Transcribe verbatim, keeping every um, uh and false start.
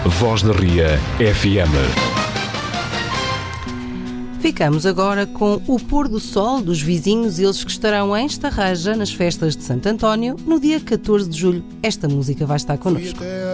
Voz da Ria F M. Ficamos agora com o pôr do sol dos vizinhos, eles que estarão em Estarreja nas festas de Santo António no dia catorze de julho. Esta música vai estar connosco.